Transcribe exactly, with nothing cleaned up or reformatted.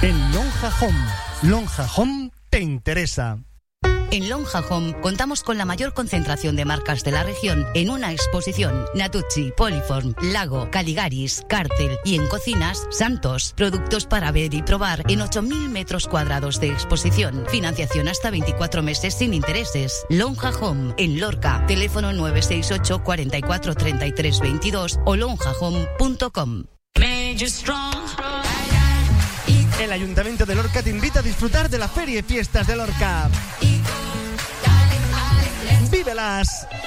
en Lonja Home. Lonja Home te interesa. En Lonja Home contamos con la mayor concentración de marcas de la región en una exposición. Natuzzi, Poliform, Lago, Caligaris, Cartel y en cocinas, Santos. Productos para ver y probar en ocho mil metros cuadrados de exposición. Financiación hasta veinticuatro meses sin intereses. Lonja Home en Lorca. Teléfono nueve seis ocho, cuatro cuatro, tres tres dos dos o lonja home punto com. El Ayuntamiento de Lorca te invita a disfrutar de la Feria y Fiestas de Lorca. ¡Vívelas!